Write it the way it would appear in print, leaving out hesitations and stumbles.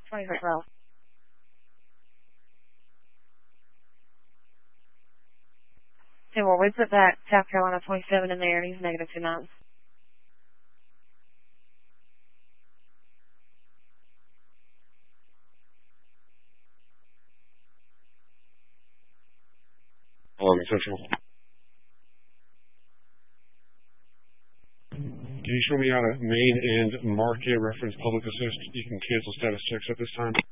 26 row. Okay, well, we put that South Carolina 27 in there, and he's negative 2 knots. Central. Can you show me how to main and market reference public assist? You can cancel status checks at this time.